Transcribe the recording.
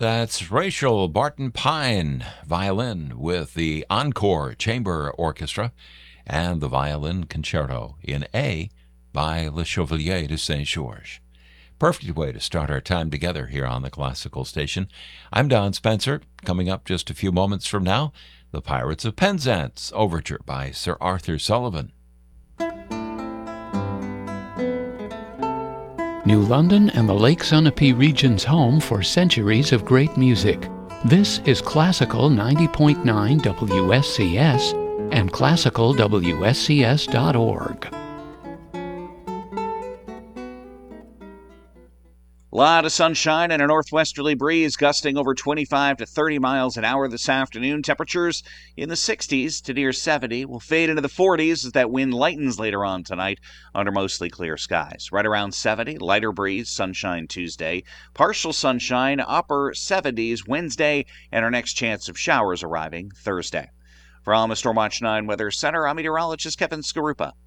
That's Rachel Barton Pine, violin with the Encore Chamber Orchestra and the Violin Concerto in A by Le Chevalier de Saint-Georges. Perfect way to start our time together here on the Classical Station. I'm Don Spencer. Coming up just a few moments from now, The Pirates of Penzance Overture by Sir Arthur Sullivan. New London and the Lake Sunapee region's home for centuries of great music. This is Classical 90.9 WSCS and classicalwscs.org. A lot of sunshine and a northwesterly breeze gusting over 25 to 30 miles an hour this afternoon. Temperatures in the 60s to near 70 will fade into the 40s as that wind lightens later on tonight under mostly clear skies. Right around 70, lighter breeze, sunshine Tuesday. Partial sunshine, upper 70s Wednesday, and our next chance of showers arriving Thursday. From the Stormwatch 9 Weather Center, I'm meteorologist Kevin Skarupa.